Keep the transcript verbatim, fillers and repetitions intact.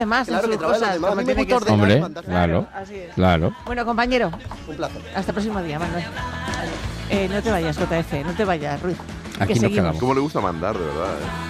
Más Claro, en que sus trabaje los cosas, demás. A como mí me tiene que gusta ser. ordenar y Hombre, mandar. claro, Así es. claro. Bueno, compañero, Un placer. hasta el próximo día, Manuel. Eh, no te vayas, J F, no te vayas, Ruiz. Aquí que nos seguimos. quedamos. ¿Cómo le gusta mandar, de verdad? ¿eh?